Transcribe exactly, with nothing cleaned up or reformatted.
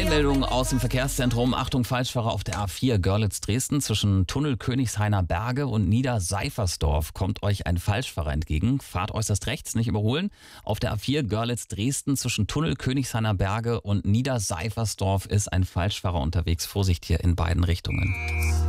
Eilmeldung aus dem Verkehrszentrum. Achtung, Falschfahrer auf der A vier Görlitz-Dresden zwischen Tunnel Königshainer Berge und Niederseifersdorf kommt euch ein Falschfahrer entgegen. Fahrt äußerst rechts, nicht überholen. Auf der A vier Görlitz-Dresden zwischen Tunnel Königshainer Berge und Niederseifersdorf ist ein Falschfahrer unterwegs. Vorsicht hier in beiden Richtungen.